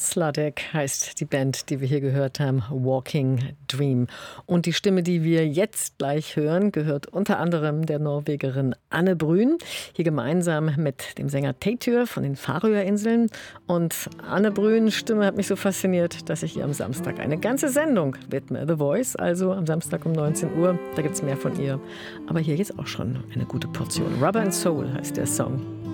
Sladek heißt die Band, die wir hier gehört haben, Walking Dream. Und die Stimme, die wir jetzt gleich hören, gehört unter anderem der Norwegerin Anne Brün, hier gemeinsam mit dem Sänger Teitur von den Färöerinseln. Und Anne Brüns Stimme hat mich so fasziniert, dass ich ihr am Samstag eine ganze Sendung widme. The Voice, also am Samstag um 19 Uhr, da gibt es mehr von ihr. Aber hier jetzt auch schon eine gute Portion. Rubber and Soul heißt der Song.